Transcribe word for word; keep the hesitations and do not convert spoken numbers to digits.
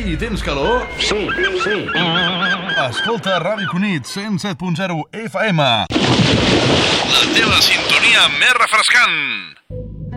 i tens calor? Sí, sí. Escolta Ràdio Cunit cent set punt zero F M. La teva sintonia més refrescant.